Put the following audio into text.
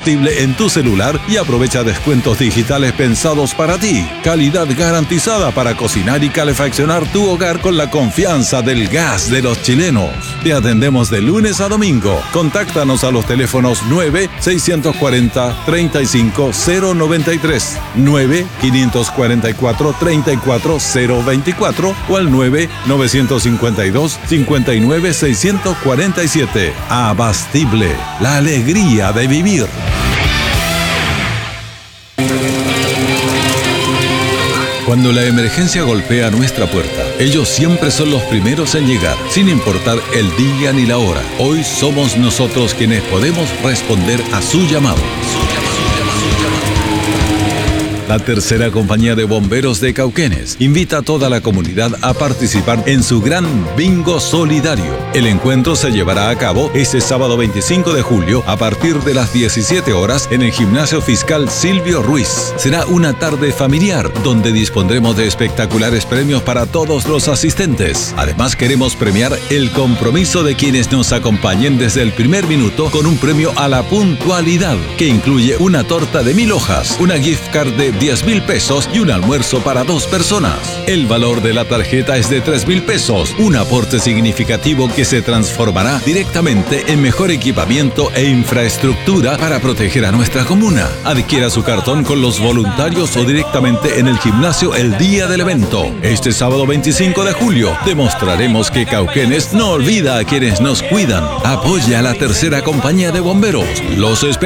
Abastible en tu celular y aprovecha descuentos digitales pensados para ti. Calidad garantizada para cocinar y calefaccionar tu hogar con la confianza del gas de los chilenos. Te atendemos de lunes a domingo. Contáctanos a los teléfonos 9-640-35093, 9-544-34024 o al 9-952-59647. Abastible, la alegría de vivir. Cuando la emergencia golpea nuestra puerta, ellos siempre son los primeros en llegar, sin importar el día ni la hora. Hoy somos nosotros quienes podemos responder a su llamado. La Tercera Compañía de Bomberos de Cauquenes invita a toda la comunidad a participar en su gran Bingo Solidario. El encuentro se llevará a cabo este sábado 25 de julio a partir de las 17 horas en el Gimnasio Fiscal Silvio Ruiz. Será una tarde familiar donde dispondremos de espectaculares premios para todos los asistentes. Además, queremos premiar el compromiso de quienes nos acompañen desde el primer minuto con un premio a la puntualidad que incluye una torta de 1000 hojas, una gift card de 10,000 pesos y un almuerzo para 2 personas. El valor de la tarjeta es de 3,000 pesos, un aporte significativo que se transformará directamente en mejor equipamiento e infraestructura para proteger a nuestra comuna. Adquiera su cartón con los voluntarios o directamente en el gimnasio el día del evento. Este sábado 25 de julio demostraremos que Cauquenes no olvida a quienes nos cuidan. Apoya a la Tercera Compañía de Bomberos. Los esperamos.